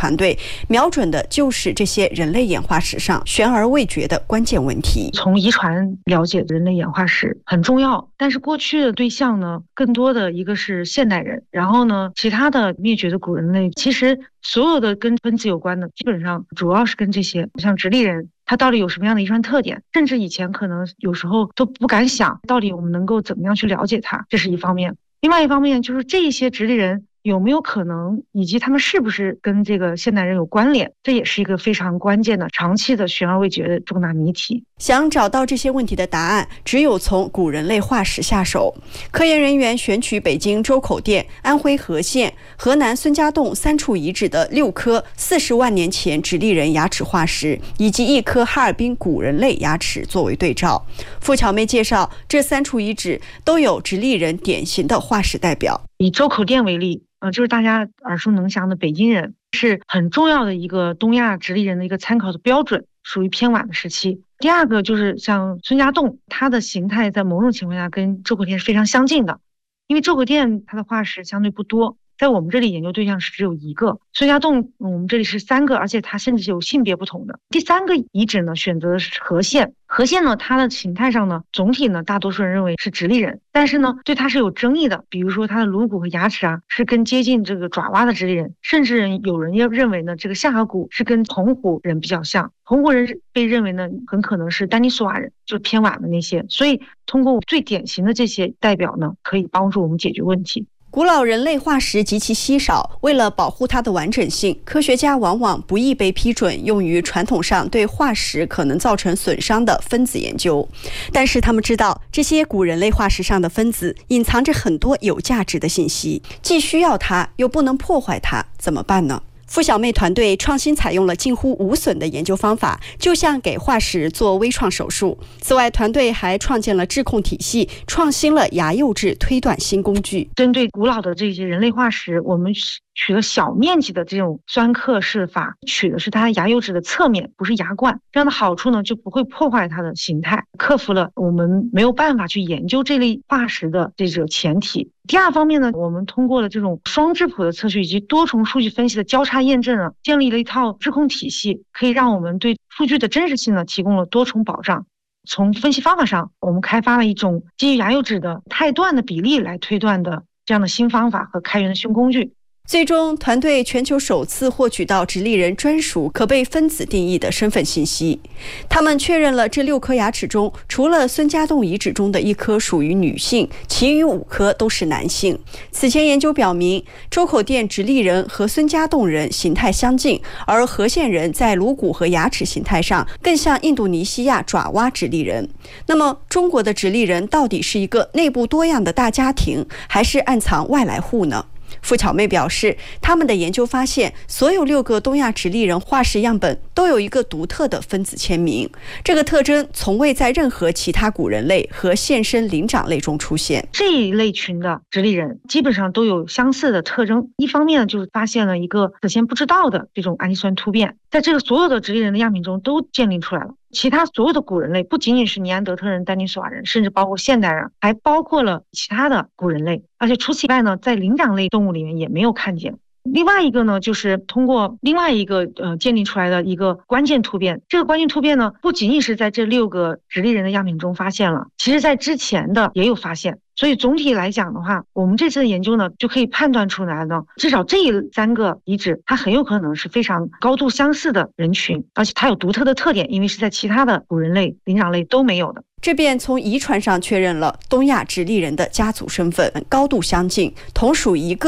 团队瞄准的就是这些人类演化史上悬而未决的关键问题。 从遗传了解人类演化史很重要，但是过去的对象呢，更多的一个是现代人，然后呢，其他的灭绝的古人类，其实所有的跟分子有关的，基本上主要是跟这些，像直立人，它到底有什么样的遗传特点，甚至以前可能有时候都不敢想，到底我们能够怎么样去了解它，这是一方面。另外一方面就是这一些直立人有没有可能，以及他们是不是跟这个现代人有关联，这也是一个非常关键的长期的悬而未决的重大谜题。 想找到这些问题的答案，只有从古人类化石下手。科研人员选取北京周口店、安徽和县、河南孙家洞3处遗址的6颗40万年前直立人牙齿化石，以及1颗哈尔滨古人类牙齿作为对照。付巧妹介绍，这3处遗址都有直立人典型的化石代表。 以周口店为例，就是大家耳熟能详的北京人，是很重要的一个东亚直立人的一个参考的标准，属于偏晚的时期。第二个就是像孙家洞，它的形态在某种情况下跟周口店是非常相近的，因为周口店它的化石相对不多，在我们这里研究对象是只有1个，孙家洞我们这里是3个，而且它甚至是有性别不同的。第3个遗址呢，选择的是和县。和县呢，它的形态上呢，总体呢，大多数人认为是直立人，但是呢，对它是有争议的。比如说它的颅骨和牙齿啊，是更接近这个爪哇的直立人，甚至有人也认为呢，这个下颌骨是跟铜湖人比较像。铜湖人被认为呢，很可能是丹尼索瓦人，就是偏晚的那些。所以通过最典型的这些代表呢，可以帮助我们解决问题。 古老人类化石极其稀少，为了保护它的完整性，科学家往往不易被批准用于传统上对化石可能造成损伤的分子研究。但是他们知道，这些古人类化石上的分子隐藏着很多有价值的信息，既需要它，又不能破坏它，怎么办呢？付小妹团队创新采用了近乎无损的研究方法，就像给化石做微创手术。此外，团队还创建了质控体系，创新了牙釉质推断新工具。 针对古老的这些人类化石，我们取了小面积的这种酸刻试法，取的是它牙釉质的侧面，不是牙冠。这样的好处呢，就不会破坏它的形态，克服了我们没有办法去研究这类化石的这个前提。第二方面呢，我们通过了这种双质谱的测序以及多重数据分析的交叉验证啊，建立了一套质控体系，可以让我们对数据的真实性呢提供了多重保障。从分析方法上，我们开发了一种基于牙釉质的态段的比例来推断的这样的新方法和开源的新工具。 最终，团队全球首次获取到直立人专属可被分子定义的身份信息。他们确认了这6颗牙齿中，除了孙家洞遗址中的1颗属于女性，其余5颗都是男性。此前研究表明，周口店直立人和孙家洞人形态相近，而和县人在颅骨和牙齿形态上更像印度尼西亚爪哇直立人。那么，中国的直立人到底是一个内部多样的大家庭，还是暗藏外来户呢？付巧妹表示，他们的研究发现，所有6个东亚直立人化石样本都有一个独特的分子签名，这个特征从未在任何其他古人类和现生灵长类中出现。 这一类群的直立人基本上都有相似的特征，一方面就是发现了一个此前不知道的这种氨基酸突变，在这个所有的直立人的样品中都建立出来了。其他所有的古人类，不仅仅是尼安德特人、丹尼索瓦人，甚至包括现代人，还包括了其他的古人类，而且除此以外呢，在灵长类动物里面也没有看见。另外一个呢，就是通过另外一个建立出来的一个关键突变，这个关键突变呢，不仅仅是在这6个直立人的样品中发现了，其实在之前的也有发现。所以总体来讲的话，我们这次的研究呢，就可以判断出来呢，至少这3个遗址，它很有可能是非常高度相似的人群，而且它有独特的特点，因为是在其他的古人类、灵长类都没有的。 这便从遗传上确认了东亚直立人的家族身份高度相近，同属一个